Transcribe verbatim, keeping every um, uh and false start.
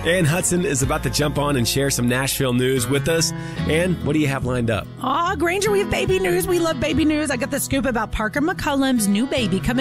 Ann Hudson is about to jump on and share some Nashville news with us. Ann, what do you have lined up? Aw, Granger, we have baby news. We love baby news. I got the scoop about Parker McCollum's new baby coming